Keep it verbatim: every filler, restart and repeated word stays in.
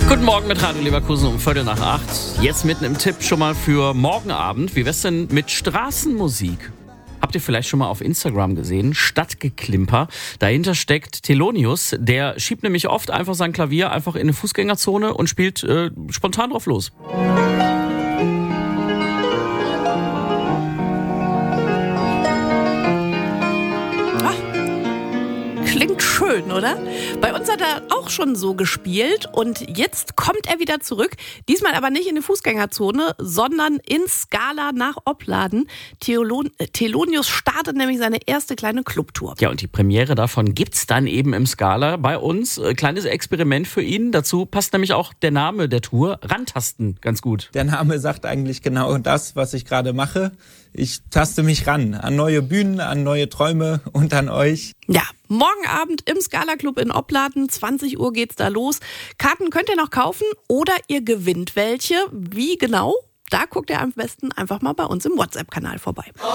Guten Morgen mit Radio Leverkusen um Viertel nach acht. Jetzt mitten im Tipp schon mal für morgen Abend. Wie wär's denn mit Straßenmusik? Habt ihr vielleicht schon mal auf Instagram gesehen? Stadtgeklimper. Dahinter steckt Thelonious. Der schiebt nämlich oft einfach sein Klavier einfach in eine Fußgängerzone und spielt äh, spontan drauf los. Klingt schön, oder? Bei uns hat er auch schon so gespielt und jetzt kommt er wieder zurück. Diesmal aber nicht in die Fußgängerzone, sondern in Scala nach Opladen. Thelon- Thelonious startet nämlich seine erste kleine Clubtour. Ja, und die Premiere davon gibt's dann eben im Scala bei uns. Kleines Experiment für ihn. Dazu passt nämlich auch der Name der Tour. Rantasten, ganz gut. Der Name sagt eigentlich genau das, was ich gerade mache. Ich taste mich ran an neue Bühnen, an neue Träume und an euch. Ja, morgen Abend im Scala Club in Opladen, zwanzig Uhr geht's da los. Karten könnt ihr noch kaufen oder ihr gewinnt welche. Wie genau? Da guckt ihr am besten einfach mal bei uns im WhatsApp-Kanal vorbei.